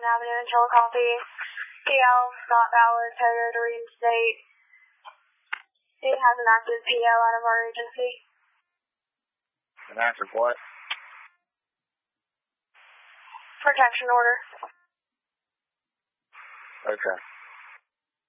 Avenue in Chillicothe. PL not valid, failure to reinstate. He has an active PO out of our agency. An active what? Protection order. Okay.